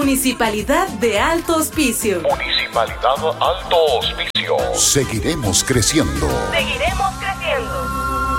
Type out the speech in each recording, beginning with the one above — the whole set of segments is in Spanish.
Municipalidad de Alto Hospicio. Municipalidad Alto Hospicio. Seguiremos creciendo. Seguiremos creciendo.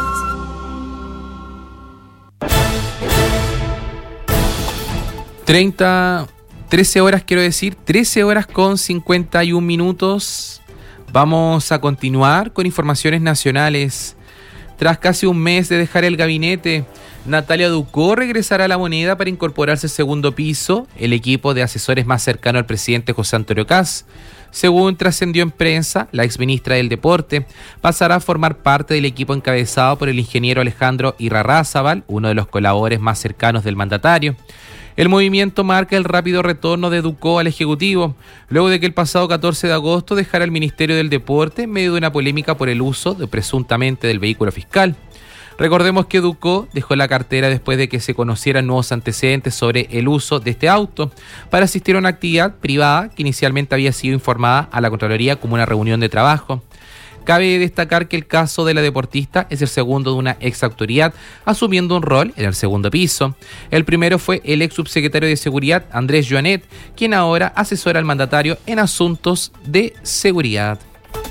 13 horas con 51 minutos. Vamos a continuar con informaciones nacionales. Tras casi un mes de dejar el gabinete, Natalia Ducó regresará a La Moneda para incorporarse al segundo piso, el equipo de asesores más cercano al presidente José Antonio Kast. Según trascendió en prensa, la exministra del Deporte pasará a formar parte del equipo encabezado por el ingeniero Alejandro Irarrázaval, uno de los colaboradores más cercanos del mandatario. El movimiento marca el rápido retorno de Ducó al Ejecutivo, luego de que el pasado 14 de agosto dejara el Ministerio del Deporte en medio de una polémica por el uso presuntamente del vehículo fiscal. Recordemos que Ducó dejó la cartera después de que se conocieran nuevos antecedentes sobre el uso de este auto para asistir a una actividad privada que inicialmente había sido informada a la Contraloría como una reunión de trabajo. Cabe destacar que el caso de la deportista es el segundo de una ex autoridad asumiendo un rol en el segundo piso. El primero fue el ex subsecretario de Seguridad, Andrés Joanet, quien ahora asesora al mandatario en asuntos de seguridad.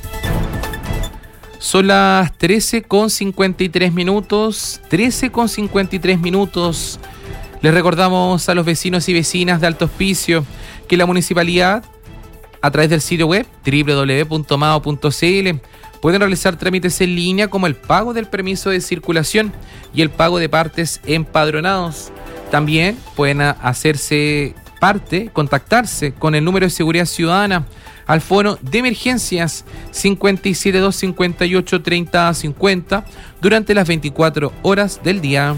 Son las 13:53 minutos. 13:53 minutos. Les recordamos a los vecinos y vecinas de Alto Hospicio que la municipalidad, a través del sitio web www.mao.cl, pueden realizar trámites en línea como el pago del permiso de circulación y el pago de partes empadronados. También pueden hacerse parte, contactarse con el número de seguridad ciudadana al fono de emergencias 572583050 durante las 24 horas del día.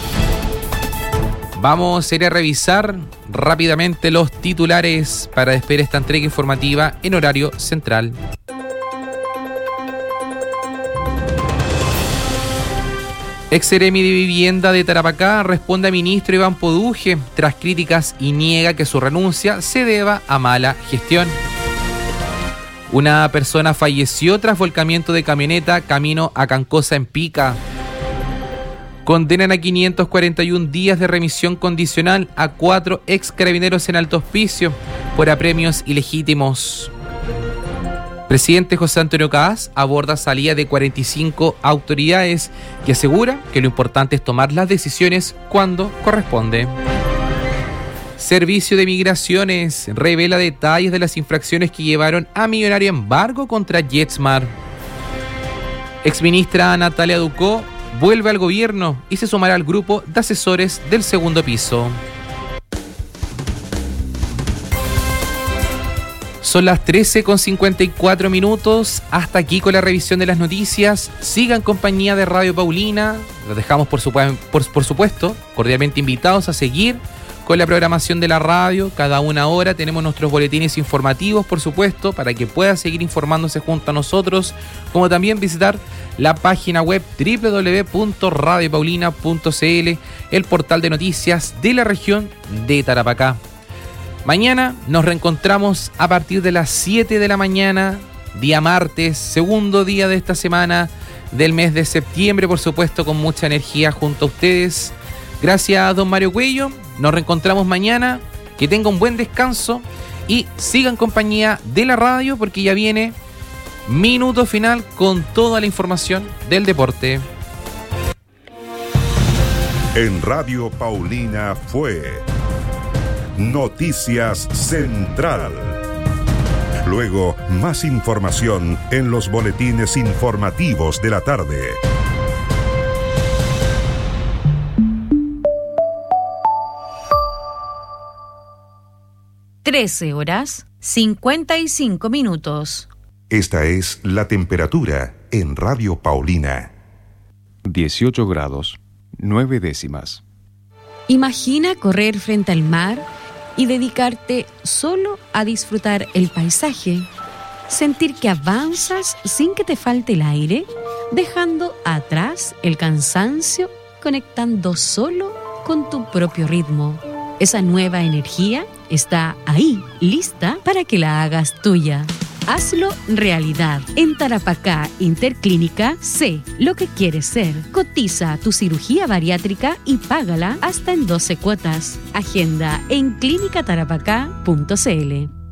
Vamos a ir a revisar rápidamente los titulares para despedir esta entrega informativa en horario central. Ex-seremi de Vivienda de Tarapacá responde a ministro Iván Poduje tras críticas y niega que su renuncia se deba a mala gestión. Una persona falleció tras volcamiento de camioneta camino a Cancosa en Pica. Condenan a 541 días de remisión condicional a 4 ex carabineros en Alto Hospicio por apremios ilegítimos. Presidente José Antonio Kast aborda salida de 45 autoridades y asegura que lo importante es tomar las decisiones cuando corresponde. Servicio de Migraciones revela detalles de las infracciones que llevaron a millonario embargo contra JetSmart. Exministra Natalia Ducó vuelve al gobierno y se sumará al grupo de asesores del segundo piso. Son las 13:54 minutos. Hasta aquí con la revisión de las noticias. Sigan compañía de Radio Paulina. Los dejamos, por supuesto, cordialmente invitados a seguir con la programación de la radio. Cada una hora tenemos nuestros boletines informativos, por supuesto, para que pueda seguir informándose junto a nosotros, como también visitar la página web www.radiopaulina.cl, el portal de noticias de la región de Tarapacá. Mañana nos reencontramos a partir de las 7 de la mañana, día martes, segundo día de esta semana del mes de septiembre, por supuesto, con mucha energía junto a ustedes. Gracias a don Mario Cuello. Nos reencontramos mañana. Que tenga un buen descanso y sigan compañía de la radio porque ya viene Minuto Final con toda la información del deporte. En Radio Paulina fue Noticias Central. Luego, más información en los boletines informativos de la tarde. 13:55. Esta es la temperatura en Radio Paulina. 18 grados, 9 décimas. Imagina correr frente al mar y dedicarte solo a disfrutar el paisaje. Sentir que avanzas sin que te falte el aire, dejando atrás el cansancio, conectando solo con tu propio ritmo. Esa nueva energía está ahí, lista para que la hagas tuya. Hazlo realidad. En Tarapacá Interclínica, sé lo que quieres ser. Cotiza tu cirugía bariátrica y págala hasta en 12 cuotas. Agenda en clinicatarapacá.cl.